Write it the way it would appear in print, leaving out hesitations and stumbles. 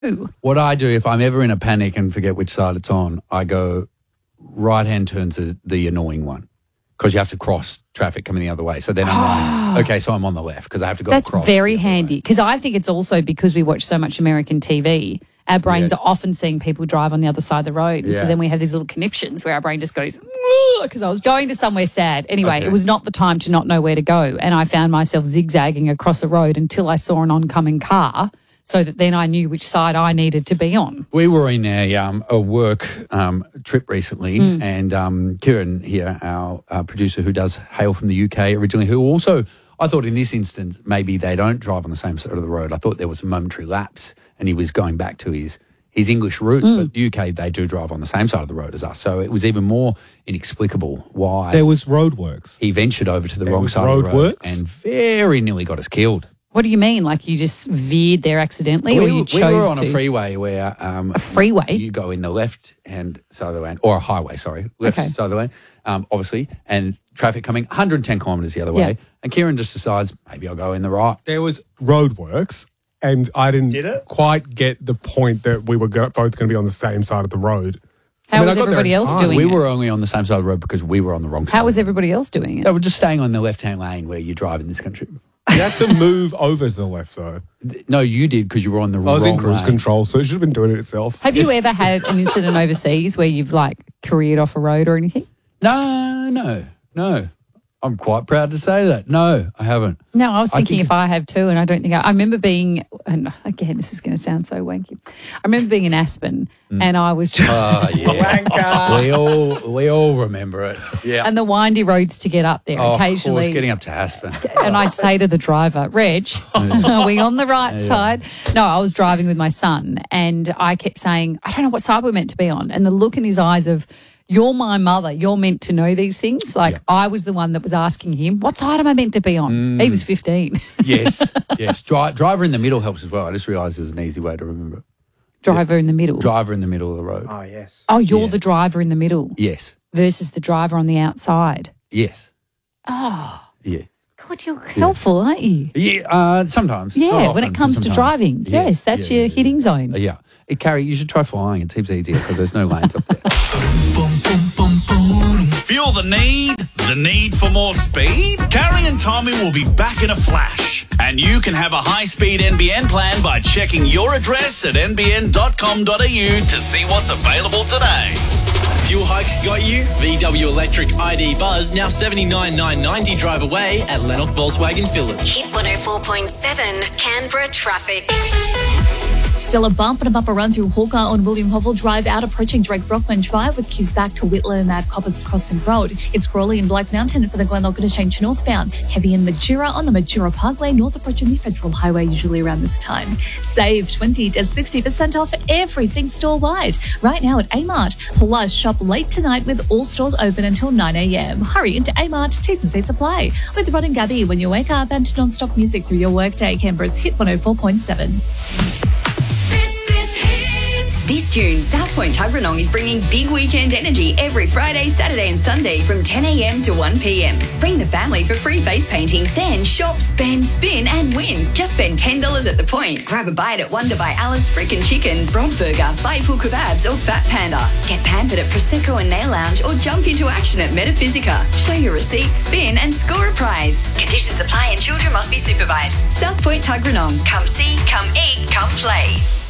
What I do if I'm ever in a panic and forget which side it's on, I go right-hand turn to the annoying one because you have to cross traffic coming the other way. So then I'm like, okay, so I'm on the left because I have to go across. That's very handy because I think it's also because we watch so much American TV, our brains are often seeing people drive on the other side of the road. And so then we have these little conniptions where our brain just goes, because I was going to somewhere sad. Anyway, it was not the time to not know where to go. And I found myself zigzagging across a road until I saw an oncoming car so that then I knew which side I needed to be on. We were in a work trip recently and Kieran here, our producer who does Hail from the UK originally, who also, I thought in this instance, maybe they don't drive on the same side of the road. I thought there was a momentary lapse and he was going back to his English roots, but UK, they do drive on the same side of the road as us. So it was even more inexplicable why there was roadworks. He ventured over to the wrong side of the road and very nearly got us killed. What do you mean? Like you just veered there accidentally or you chose to? We were on a freeway where... a freeway? You go in the left-hand side of the lane, or a highway, sorry, left side of the lane, obviously, and traffic coming 110 kilometres the other way. And Kieran just decides, maybe I'll go in the right. There was roadworks, and I didn't quite get the point that we were both going to be on the same side of the road. How was everybody else doing We were only on the same side of the road because we were on the wrong side. How was everybody else doing it? They were just staying on the left-hand lane where you drive in this country. You had to move over to the left, though. No, you did because you were on the wrong lane. I was in cruise control, so it should have been doing it itself. Have you ever had an incident overseas where you've, like, careered off a road or anything? No. I'm quite proud to say that. No, I haven't. No, I was thinking if I have too, and I don't think I remember being, and again, this is going to sound so wanky. I remember being in Aspen and I was driving. Wanker. We all remember it. Yeah. And the windy roads to get up there occasionally. Of course, getting up to Aspen. And I'd say to the driver, Reg, are we on the right side? No, I was driving with my son and I kept saying, I don't know what side we're meant to be on. And the look in his eyes of, you're my mother. You're meant to know these things. Like I was the one that was asking him, what side am I meant to be on? He was 15. Yes. Driver in the middle helps as well. I just realised there's an easy way to remember it. Driver in the middle. Driver in the middle of the road. Oh, yes. Oh, you're the driver in the middle. Yes. Versus the driver on the outside. Yes. Oh. Yeah. God, you're helpful, aren't you? Yeah, sometimes. Yeah, when it comes to driving. Yes, that's your hitting zone. Yeah. Carrie, you should try flying. It seems easier because there's no lanes up there. Feel the need for more speed? Carrie and Tommy will be back in a flash. And you can have a high-speed NBN plan by checking your address at nbn.com.au to see what's available today. Fuel hike got you? VW Electric ID Buzz now $79,990 drive away at Lennox Volkswagen Village. Hit 104.7 Canberra traffic. Still a bump and a bumper run through Hawker on William Hovell Drive out approaching Drake Brockman Drive with queues back to Whitlam at Coppice Crossing Road. It's crawly in Black Mountain for the Glenelg Interchange northbound. Heavy in Majura on the Majura Parkway north approaching the Federal Highway usually around this time. Save 20 to 60% off everything store-wide. Right now at Amart. Plus shop late tonight with all stores open until 9 a.m. Hurry into Amart, T's and C's apply. With Rod and Gabby when you wake up and non-stop music through your workday. Canberra's Hit 104.7. This June, South Point Tuggeranong is bringing big weekend energy every Friday, Saturday and Sunday from 10 a.m. to 1 p.m. Bring the family for free face painting, then shop, spend, spin and win. Just spend $10 at the point. Grab a bite at Wonder by Alice, Frickin' Chicken, Bronx Burger, Bayful Kebabs or Fat Panda. Get pampered at Prosecco and Nail Lounge or jump into action at Metaphysica. Show your receipt, spin and score a prize. Conditions apply and children must be supervised. South Point Tuggeranong. Come see, come eat, come play.